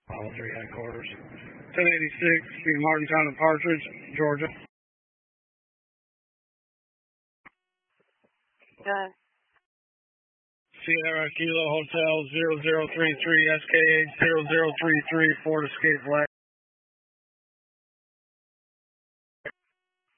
All three headquarters. 1086, between Martintown and Partridge, Georgia. Sierra Kilo Hotel 0033 SKH 0033 Ford Escape Black.